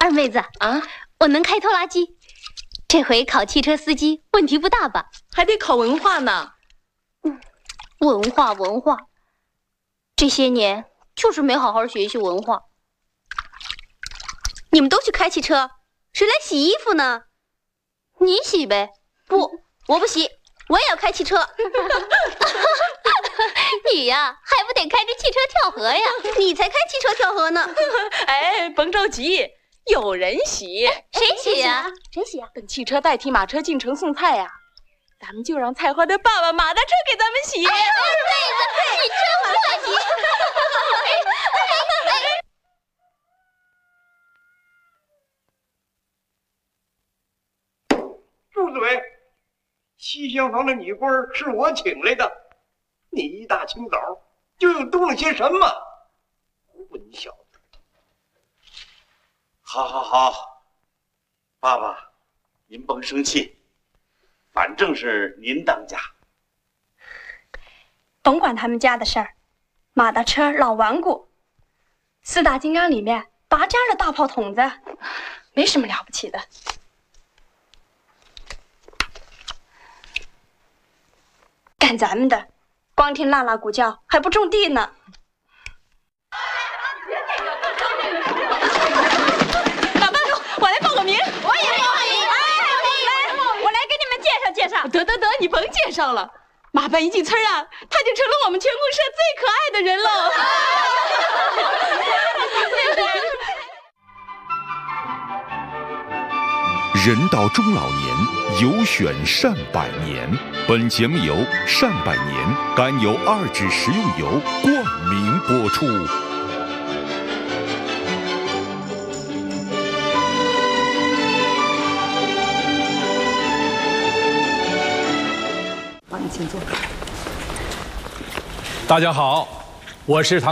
二妹子啊， 我能开拖拉机，这回考汽车司机问题不大吧？ 还得考文化呢。 文化，这些年就是没好好学习文化。 你们都去开汽车，谁来洗衣服呢？ 你洗呗。 不，我不洗，我也要开汽车。 你呀，还不得开着汽车跳河呀？ 你才开汽车跳河呢！ 哎，甭着急，有人洗。 谁洗呀？ 谁洗啊？ 等汽车代替马车进城送菜呀，咱们就让菜花的爸爸马大车给咱们洗。 妹子，你真会洗。 住嘴！西厢房的女官是我请来的，你一大清早就又动了些什么？混小子！ 好，爸爸，您甭生气，反正是您当家。 甭管他们家的事儿，马大车老顽固，四大金刚里面拔尖的大炮筒子，没什么了不起的。干咱们的，光听啦啦鼓叫还不种地呢。 老伴，我来报个名。 我也报名。来，我来给你们介绍介绍。 得，你甭介绍了。马班一进村啊，他就成了我们全公社最可爱的人喽。 人到中老年，有选善百年。本节目由善百年甘油2酯食用油冠名播出。 大家好，我是唐。